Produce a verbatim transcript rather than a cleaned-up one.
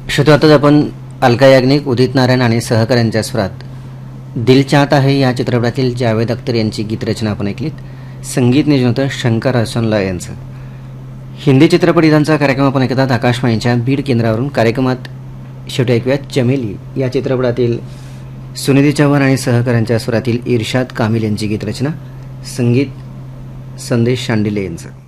श्रोतो, आता आपण अलका याग्निक, उदित नारायण आणि सहकाऱ्यांच्या स्वरात दिल चाहता है या चित्रपटातील जावेद अख्तर यांची गीतरचना आपण ऐकलीत. संगीत नियोजन होतं शंकर हसनला यांचं. हिंदी चित्रपटांचा कार्यक्रम आपण ऐकतात आकाशवाणीच्या बीड केंद्रावरून. कार्यक्रमात शेवटी ऐकूयात चमेली या चित्रपटातील सुनिधी चव्हाण आणि सहकाऱ्यांच्या स्वरातील इर्शाद कामिल यांची गीतरचना. संगीत संदेश शांडिले यांचं.